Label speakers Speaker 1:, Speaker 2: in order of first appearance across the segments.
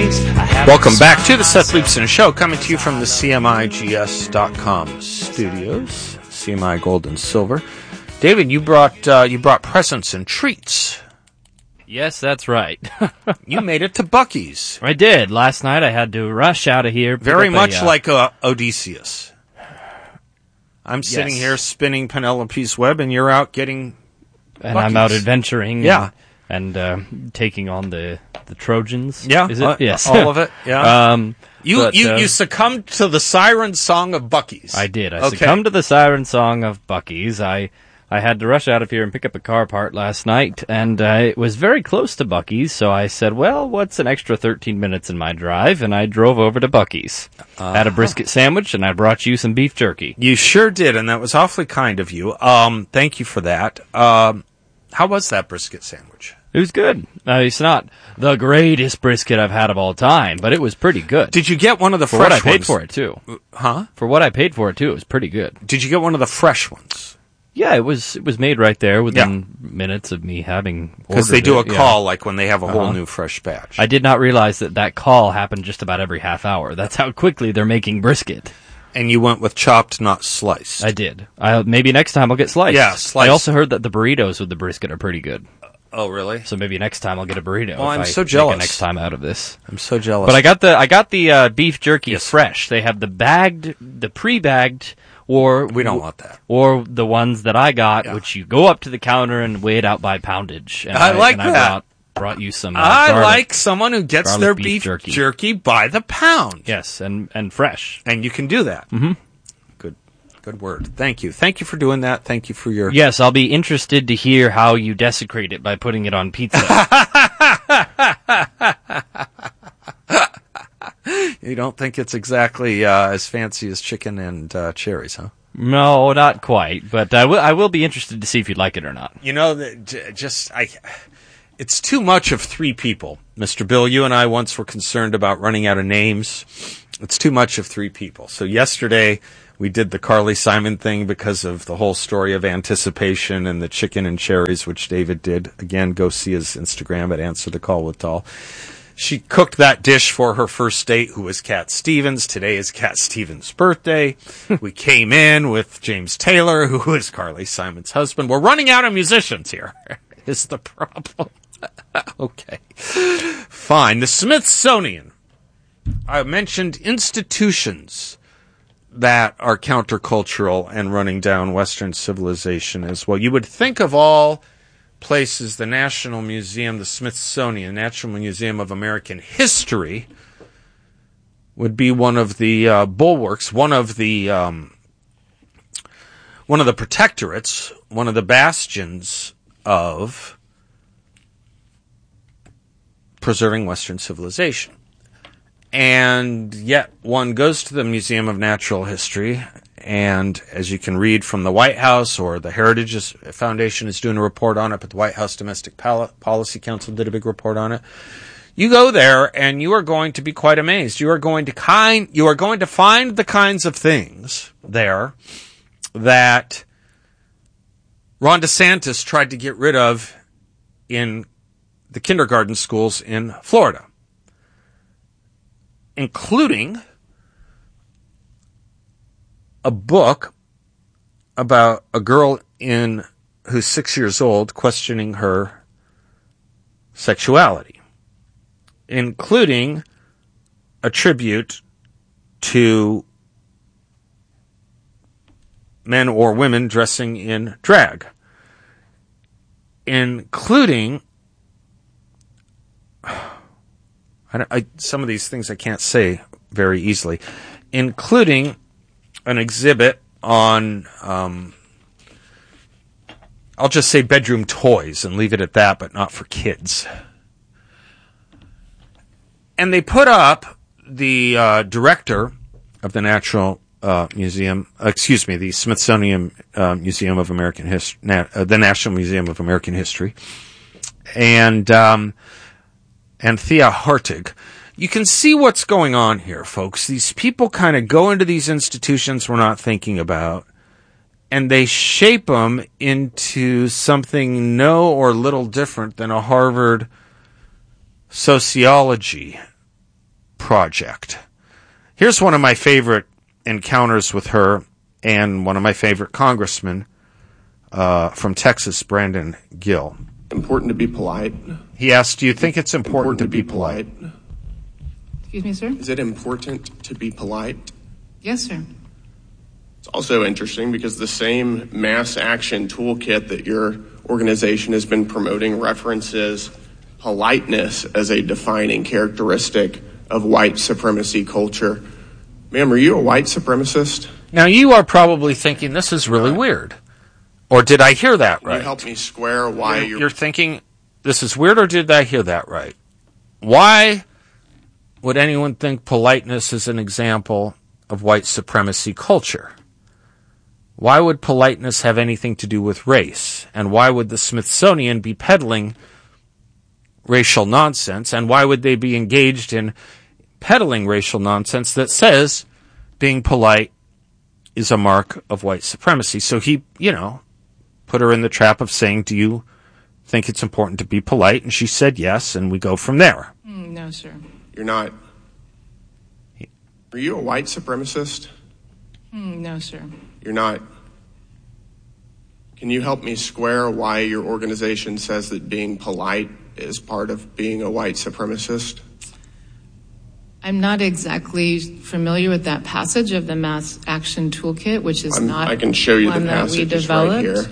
Speaker 1: Welcome back to the Seth Leibsohn Show, coming to you from the CMIGS.com studios, CMI Gold and Silver. David, you brought presents and treats.
Speaker 2: Yes, that's right.
Speaker 1: You made it to Buc-ee's.
Speaker 2: I did. Last night I had to rush out of here.
Speaker 1: Very much like Odysseus. I'm sitting here spinning Penelope's web, and you're out getting
Speaker 2: And
Speaker 1: Buc-ee's.
Speaker 2: I'm out adventuring.
Speaker 1: Yeah.
Speaker 2: And taking on the Trojans.
Speaker 1: Yeah.
Speaker 2: Is it? Yes.
Speaker 1: All of it. Yeah.
Speaker 2: You
Speaker 1: succumbed to the siren song of Buc-ee's.
Speaker 2: I did. I succumbed to the siren song of Buc-ee's. I had to rush out of here and pick up a car part last night, and it was very close to Buc-ee's, so I said, well, what's an extra 13 minutes in my drive? And I drove over to Buc-ee's. Had a brisket sandwich, and I brought you some beef jerky.
Speaker 1: You sure did, and that was awfully kind of you. Thank you for that. How was that brisket sandwich?
Speaker 2: It was good. It's not the greatest brisket I've had of all time, but it was pretty good.
Speaker 1: Did you get one of the
Speaker 2: for
Speaker 1: fresh
Speaker 2: what I paid
Speaker 1: ones?
Speaker 2: for it, too.
Speaker 1: Huh?
Speaker 2: For what I paid for it, too, it was pretty good.
Speaker 1: Did you get one of the fresh ones?
Speaker 2: Yeah, it was made right there within minutes of me having ordered it.
Speaker 1: Because they do a call, like when they have a whole new fresh batch.
Speaker 2: I did not realize that call happened just about every half hour. That's how quickly they're making brisket.
Speaker 1: And you went with chopped, not sliced.
Speaker 2: I did. Maybe next time I'll get sliced.
Speaker 1: Yeah, sliced.
Speaker 2: I also heard that the burritos with the brisket are pretty good.
Speaker 1: Oh, really?
Speaker 2: So maybe next time I'll get a burrito.
Speaker 1: Oh, I'm so
Speaker 2: make
Speaker 1: jealous.
Speaker 2: it next time out of this.
Speaker 1: I'm so jealous.
Speaker 2: But I got the beef jerky fresh. They have the pre-bagged, or
Speaker 1: we don't want that.
Speaker 2: Or the ones that I got, which you go up to the counter and weigh it out by poundage. And
Speaker 1: I like that.
Speaker 2: I brought you some.
Speaker 1: I like someone who gets their beef
Speaker 2: jerky
Speaker 1: by the pound.
Speaker 2: Yes, and fresh.
Speaker 1: And you can do that.
Speaker 2: Mm-hmm.
Speaker 1: Good word. Thank you. Thank you for doing that. Thank you for your...
Speaker 2: Yes, I'll be interested to hear how you desecrate it by putting it on pizza.
Speaker 1: You don't think it's exactly as fancy as chicken and cherries, huh?
Speaker 2: No, not quite. But I will be interested to see if you'd like it or not.
Speaker 1: You know, it's too much of three people. Mr. Bill, you and I once were concerned about running out of names. It's too much of three people. So yesterday... we did the Carly Simon thing because of the whole story of anticipation and the chicken and cherries, which David did. Again, go see his Instagram at Answer the Call with Tall. She cooked that dish for her first date, who was Cat Stevens. Today is Cat Stevens' birthday. We came in with James Taylor, who is Carly Simon's husband. We're running out of musicians here, is the problem. Okay. Fine. The Smithsonian. I mentioned institutions that are countercultural and running down Western civilization as well. You would think of all places, the National Museum, the Smithsonian, National Museum of American History, would be one of the bulwarks, one of the protectorates, one of the bastions of preserving Western civilization. And yet one goes to the Museum of Natural History, and as you can read from the White House, or the Heritage Foundation is doing a report on it, but the White House Domestic Policy Council did a big report on it. You go there, and you are going to be quite amazed. You are going to find the kinds of things there that Ron DeSantis tried to get rid of in the kindergarten schools in Florida, including a book about a girl who's 6 years old questioning her sexuality, including a tribute to men or women dressing in drag, including... some of these things I can't say very easily, including an exhibit on, I'll just say bedroom toys and leave it at that, but not for kids. And they put up the director of the the Smithsonian Museum of American History, the National Museum of American History, and Thea Hartig. You can see what's going on here, folks. These people kind of go into these institutions we're not thinking about, and they shape them into something no or little different than a Harvard sociology project. Here's one of my favorite encounters with her and one of my favorite congressmen from Texas, Brandon Gill.
Speaker 3: Important to be polite.
Speaker 1: He asked, do you think it's important to be polite?
Speaker 4: Excuse me, sir?
Speaker 3: Is it important to be polite?
Speaker 4: Yes, sir.
Speaker 3: It's also interesting because the same mass action toolkit that your organization has been promoting references politeness as a defining characteristic of white supremacy culture. Ma'am, are you a white supremacist?
Speaker 1: Now, you are probably thinking, this is really weird. Or did I hear that right?
Speaker 3: Can you help me square why
Speaker 1: You're thinking, this is weird, or did I hear that right? Why would anyone think politeness is an example of white supremacy culture? Why would politeness have anything to do with race? And why would the Smithsonian be peddling racial nonsense? And why would they be engaged in peddling racial nonsense that says being polite is a mark of white supremacy? So he, put her in the trap of saying, do you think it's important to be polite? And she said yes, and we go from there.
Speaker 4: No, sir.
Speaker 3: You're not. Are you a white supremacist?
Speaker 4: No, sir.
Speaker 3: You're not. Can you help me square why your organization says that being polite is part of being a white supremacist?
Speaker 4: I'm not exactly familiar with that passage of the Mass Action Toolkit, which is
Speaker 3: I can show you
Speaker 4: one
Speaker 3: the
Speaker 4: that we
Speaker 3: passage. It's
Speaker 4: developed.
Speaker 3: right here.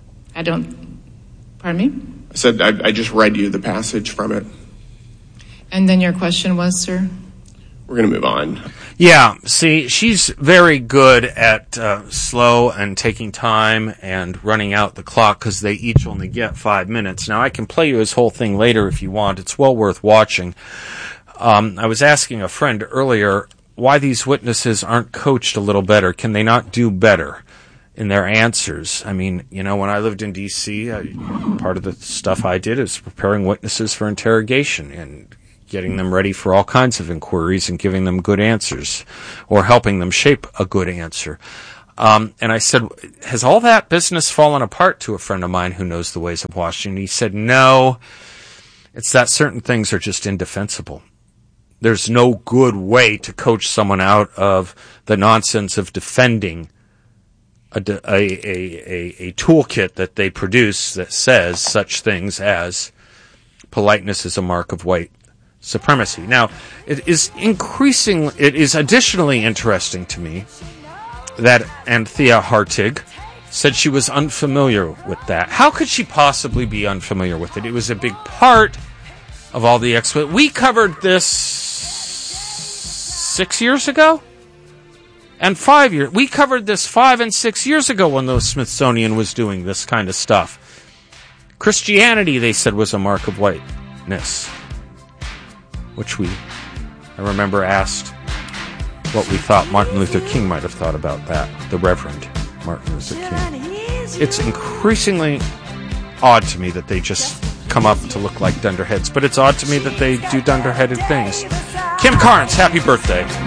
Speaker 4: Pardon me?
Speaker 3: I said I just read you the passage from it.
Speaker 4: And then your question was, sir?
Speaker 3: We're going to move on.
Speaker 1: Yeah, see, she's very good at slow and taking time and running out the clock because they each only get 5 minutes. Now, I can play you his whole thing later if you want. It's well worth watching. I was asking a friend earlier why these witnesses aren't coached a little better. Can they not do better in their answers? I mean, when I lived in D.C., part of the stuff I did is preparing witnesses for interrogation and getting them ready for all kinds of inquiries and giving them good answers or helping them shape a good answer. And I said, has all that business fallen apart, to a friend of mine who knows the ways of Washington? He said, no, it's that certain things are just indefensible. There's no good way to coach someone out of the nonsense of defending a toolkit that they produce that says such things as politeness is a mark of white supremacy. Now, it is additionally interesting to me that Anthea Hartig said she was unfamiliar with that. How could she possibly be unfamiliar with it? It was a big part of all the we covered this 6 years ago and 5 years. We covered this 5 and 6 years ago when the Smithsonian was doing this kind of stuff. Christianity, they said, was a mark of whiteness, which I remember asked what we thought Martin Luther King might have thought about that, the Reverend Martin Luther King. It's increasingly odd to me that they just come up to look like dunderheads, but it's odd to me that they do dunderheaded things. Kim Carnes, happy birthday.